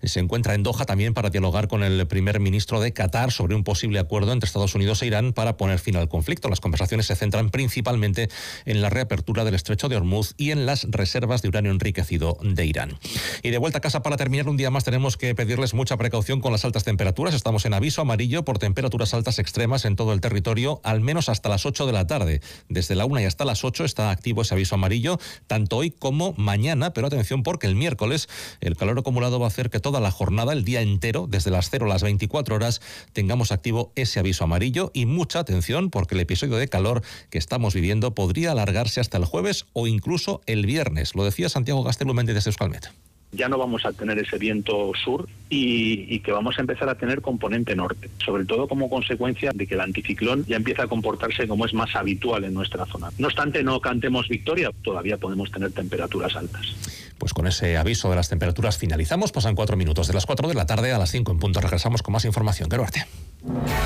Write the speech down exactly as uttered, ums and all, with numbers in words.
se encuentra en Doha también para dialogar con el primer ministro de Qatar sobre un posible acuerdo entre Estados Unidos e Irán para poner fin al conflicto. Las conversaciones se centran principalmente en la reapertura del estrecho de Hormuz y en las reservas de uranio enriquecido de Irán. Y de vuelta a casa, para terminar, un día más tenemos que pedirles mucha precaución con las altas temperaturas. Estamos en aviso amarillo por temperaturas altas extremas en todo el territorio, al menos hasta las ocho de la tarde. Desde la una y hasta las ocho está activo ese aviso amarillo, tanto hoy como mañana, pero atención porque el miércoles el calor acumulado va a hacer que toda la jornada, el día entero, desde las cero a las veinticuatro horas, tengamos activo ese aviso amarillo. Y mucha atención porque el episodio de calor que estamos viviendo podría alargarse hasta el jueves o incluso el viernes. Lo decía Santiago Gastelumendi desde Euskalmet. Ya no vamos a tener ese viento sur y, y que vamos a empezar a tener componente norte, sobre todo como consecuencia de que el anticiclón ya empieza a comportarse como es más habitual en nuestra zona. No obstante, no cantemos victoria, todavía podemos tener temperaturas altas. Pues con ese aviso de las temperaturas finalizamos. Pasan cuatro minutos de las cuatro de la tarde a las cinco en punto. Regresamos con más información. Qué suerte.